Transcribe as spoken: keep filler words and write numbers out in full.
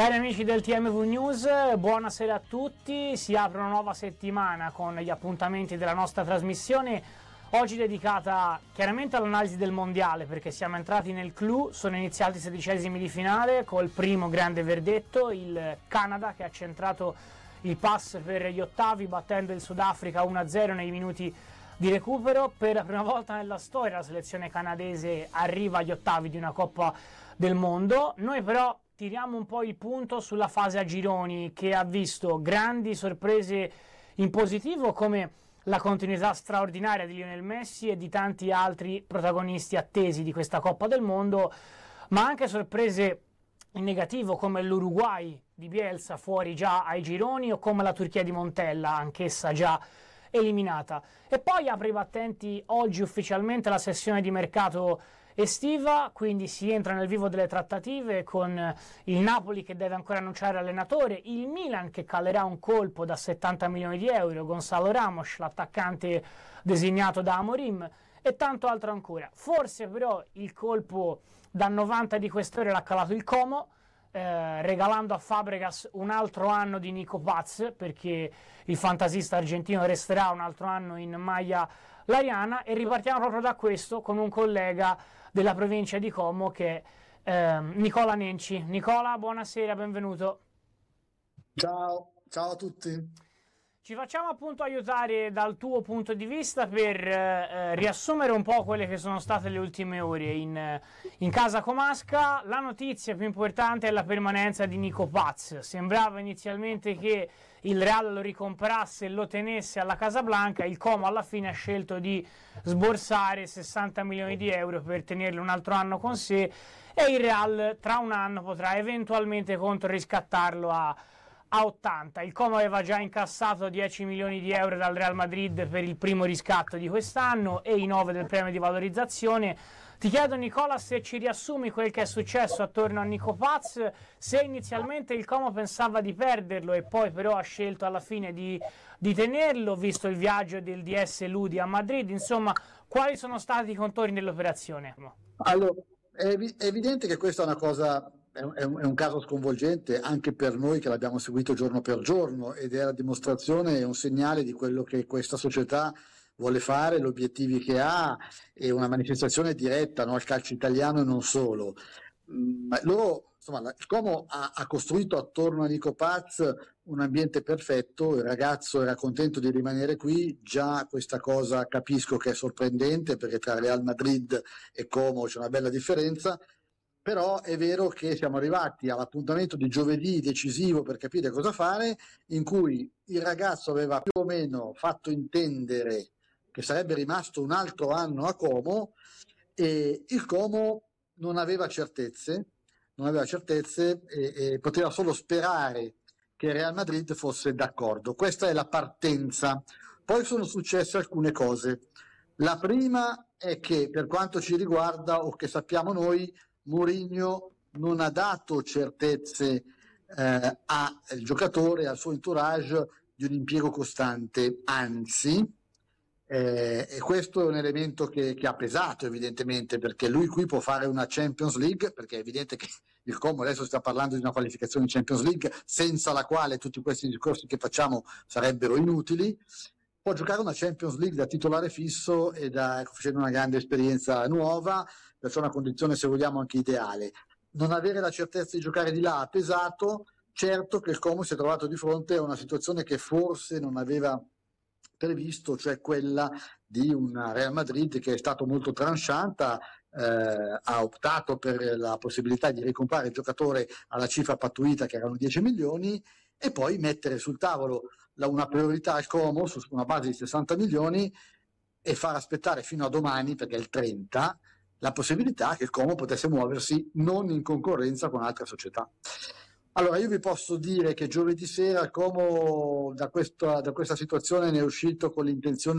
Cari amici del T M V News, buonasera a tutti. Si apre una nuova settimana con gli appuntamenti della nostra trasmissione, oggi dedicata chiaramente all'analisi del mondiale, perché siamo entrati nel clou, sono iniziati i sedicesimi di finale col primo grande verdetto, il Canada che ha centrato il pass per gli ottavi battendo il Sudafrica uno a zero nei minuti di recupero. Per la prima volta nella storia la selezione canadese arriva agli ottavi di una Coppa del Mondo. Noi però tiriamo un po' il punto sulla fase a gironi, che ha visto grandi sorprese in positivo come la continuità straordinaria di Lionel Messi e di tanti altri protagonisti attesi di questa Coppa del Mondo, ma anche sorprese in negativo come l'Uruguay di Bielsa fuori già ai gironi o come la Turchia di Montella, anch'essa già eliminata. E poi apre i battenti oggi ufficialmente la sessione di mercato estiva, quindi si entra nel vivo delle trattative con il Napoli che deve ancora annunciare allenatore, il Milan che calerà un colpo da settanta milioni di euro, Gonzalo Ramos, l'attaccante designato da Amorim, e tanto altro ancora. Forse però il colpo da novanta di queste ore l'ha calato il Como, eh, regalando a Fabregas un altro anno di Nico Paz, perché il fantasista argentino resterà un altro anno in maglia lariana. E ripartiamo proprio da questo con un collega della provincia di Como che è eh, Nicola Nenci. Nicola, buonasera, benvenuto. Ciao, ciao a tutti. Ci facciamo appunto aiutare dal tuo punto di vista per eh, riassumere un po' quelle che sono state le ultime ore in, in casa comasca. La notizia più importante è la permanenza di Nico Paz. Sembrava inizialmente che il Real lo ricomprasse e lo tenesse alla Casablanca. Il Como alla fine ha scelto di sborsare sessanta milioni di euro per tenerlo un altro anno con sé, e il Real tra un anno potrà eventualmente controriscattarlo a a ottanta. Il Como aveva già incassato dieci milioni di euro dal Real Madrid per il primo riscatto di quest'anno e i nove del premio di valorizzazione. Ti chiedo, Nicola, se ci riassumi quel che è successo attorno a Nico Paz, se inizialmente il Como pensava di perderlo e poi però ha scelto alla fine di, di tenerlo, visto il viaggio del D S Ludi a Madrid. Insomma, quali sono stati i contorni dell'operazione? Allora, è, evi- è evidente che questa è una cosa, è un, è un- è un caso sconvolgente anche per noi che l'abbiamo seguito giorno per giorno, ed è la dimostrazione, è un segnale di quello che questa società vuole fare, gli obiettivi che ha, e una manifestazione diretta, no, al calcio italiano e non solo. Mm, ma loro, insomma, la- il Como ha, ha costruito attorno a Nico Paz un ambiente perfetto, il ragazzo era contento di rimanere qui. Già questa cosa capisco che è sorprendente, perché tra Real Madrid e Como c'è una bella differenza. Però è vero che siamo arrivati all'appuntamento di giovedì decisivo per capire cosa fare, in cui il ragazzo aveva più o meno fatto intendere che sarebbe rimasto un altro anno a Como, e il Como non aveva certezze, non aveva certezze e, e poteva solo sperare che il Real Madrid fosse d'accordo. Questa è la partenza. Poi sono successe alcune cose. La prima è che, per quanto ci riguarda o che sappiamo noi, Mourinho non ha dato certezze eh, al giocatore e al suo entourage di un impiego costante, anzi, eh, e questo è un elemento che, che ha pesato evidentemente, perché lui qui può fare una Champions League, perché è evidente che il Como adesso sta parlando di una qualificazione in Champions League, senza la quale tutti questi discorsi che facciamo sarebbero inutili. Può giocare una Champions League da titolare fisso e da, ecco, facendo una grande esperienza nuova, perciò una condizione, se vogliamo, anche ideale. Non avere la certezza di giocare di là ha pesato. Certo che il Como si è trovato di fronte a una situazione che forse non aveva previsto, cioè quella di un Real Madrid che è stato molto tranchant, eh, ha optato per la possibilità di ricomprare il giocatore alla cifra pattuita, che erano dieci milioni, e poi mettere sul tavolo la- una priorità al Como su una base di sessanta milioni, e far aspettare fino a domani, perché è il trenta, la possibilità che il Como potesse muoversi non in concorrenza con altre società. Allora, io vi posso dire che giovedì sera il Como da questa, da questa situazione ne è uscito con l'intenzione